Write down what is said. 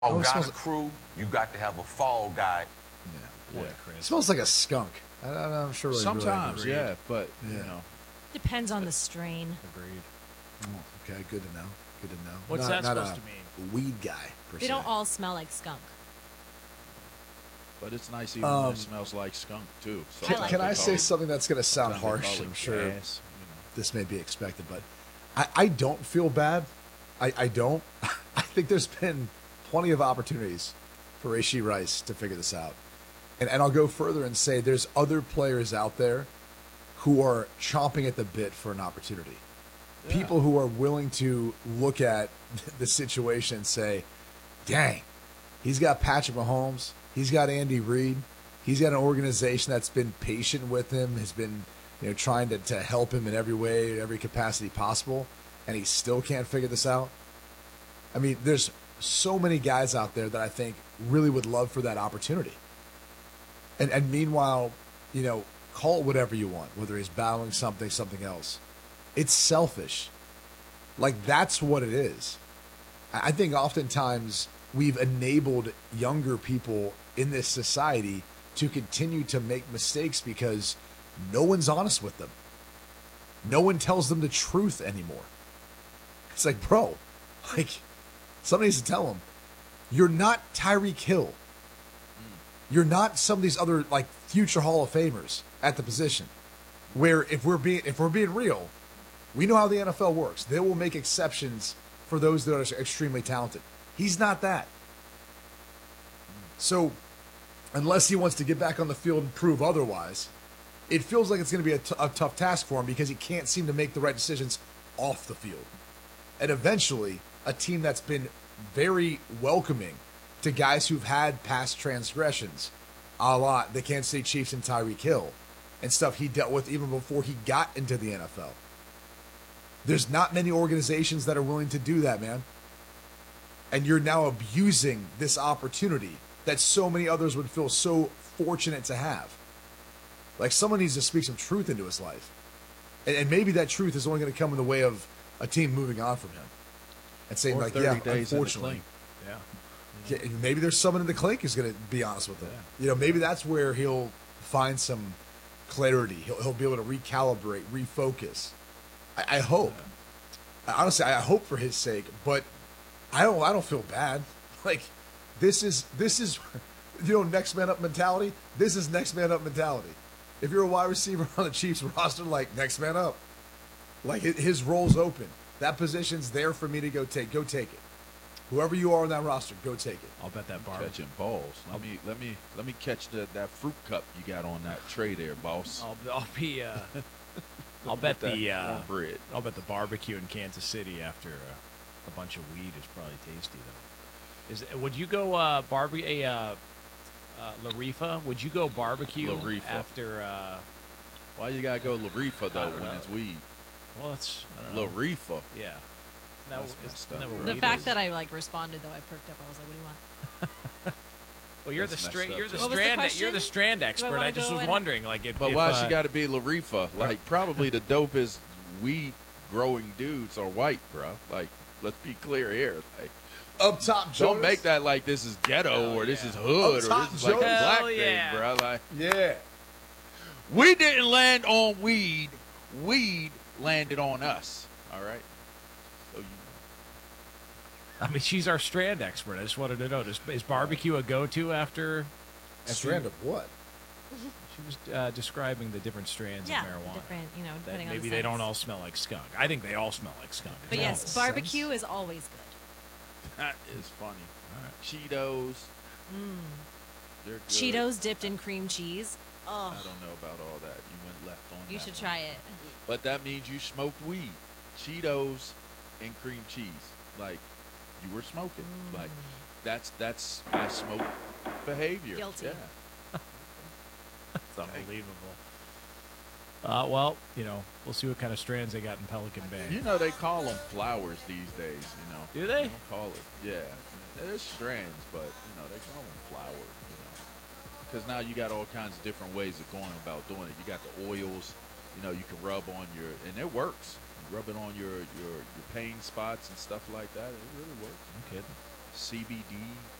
Oh, it got smells a crew, you got to have a fall guy. yeah. Boy, It Chris. smells like a skunk. I'm sure. Sometimes, really yeah, but Yeah. you know, Depends on the strain. Agreed. Oh, okay, good to know. Good to know. What's that supposed to mean? A weed guy. Per They se. don't all smell like skunk. but it's nice even when it smells like skunk too. So I like Can it. I say something that's going to sound sometimes they harsh? call it I'm sure gas, this may be expected, but I don't feel bad. I don't. I think there's been plenty of opportunities for Rashee Rice to figure this out. And I'll go further and say there's other players out there who are chomping at the bit for an opportunity. Yeah. People who are willing to look at the situation and say, dang, he's got Patrick Mahomes, he's got Andy Reid, he's got an organization that's been patient with him, has been trying to help him in every way, every capacity possible, and he still can't figure this out. I mean, there's so many guys out there that I think really would love for that opportunity. And meanwhile, call it whatever you want, whether he's battling something else. It's selfish. Like, that's what it is. I think oftentimes we've enabled younger people in this society to continue to make mistakes because no one's honest with them. No one tells them the truth anymore. It's like, bro, somebody needs to tell them, you're not Tyreek Hill. You're not some of these other future Hall of Famers at the position. Where if we're being real, we know how the NFL works. They will make exceptions for those that are extremely talented. He's not that. So, unless he wants to get back on the field and prove otherwise, it feels like it's going to be a tough task for him because he can't seem to make the right decisions off the field. And eventually, a team that's been very welcoming to guys who've had past transgressions, a la the Kansas City Chiefs and Tyreek Hill, and stuff he dealt with even before he got into the NFL. There's not many organizations that are willing to do that, man. And you're now abusing this opportunity that so many others would feel so fortunate to have. Like, someone needs to speak some truth into his life. And maybe that truth is only going to come in the way of a team moving on from him. And saying, or 30 days unfortunately. Yeah. Yeah, maybe there's someone in the clink who's going to be honest with him. Yeah. Maybe that's where he'll find some clarity. He'll be able to recalibrate, refocus. I hope. Honestly, I hope for his sake, but I don't feel bad. This is next man up mentality. This is next man up mentality. If you're a wide receiver on the Chiefs roster, next man up. His role's open. That position's there for me to go take. Go take it. Whoever you are on that roster, go take it. I'll bet that bar. catching balls. Let me catch that fruit cup you got on that tray there, boss. I'll be. I'll bet the bread. I'll bet the barbecue in Kansas City after a bunch of weed is probably tasty though. Would you go barbecue? Larifa? Would you go barbecue Larifa. after? Why you gotta go Larifa though when it's weed? Well, it's I don't know. Larifa. Yeah. That's messed up, never bro. The weed fact is. that I responded though, I perked up. I was like, "What do you want?" Well, you're That's the messed up, you're the too. What was the strand question? you're the strand expert. wanna I just go was in? wondering, But why she got to be Larifa? Probably the dopest weed growing dudes are white, bro. Let's be clear here. Up top, Jonas. Don't make that like this is ghetto or this is hood or top, this is like a Jonas. black Hell yeah. thing, bro. Yeah. We didn't land on weed. Weed landed on us. All right. So I mean, she's our strand expert. I just wanted to know: is barbecue a go-to after? Strand of what? She was describing the different strands Yeah, of marijuana. different. That Depending on maybe the they don't scents. all smell like skunk. I think they all smell like skunk. But They yes, all- barbecue is always good. that is funny. Cheetos. They're good. Cheetos dipped in cream cheese. Oh, I don't know about all that. You went left on you that should one. try it. But that means you smoked weed. Cheetos and cream cheese. You were smoking. That's I smoke behavior. Guilty. Yeah. It's unbelievable. Well, we'll see what kind of strands they got in Pelican Bay. They call them flowers these days, Do they? don't call it. Yeah. There's strands, but, they call them flowers, Because now you got all kinds of different ways of going about doing it. You got the oils, you can rub on and it works. You rub it on your pain spots and stuff like that. It really works. I'm kidding. CBD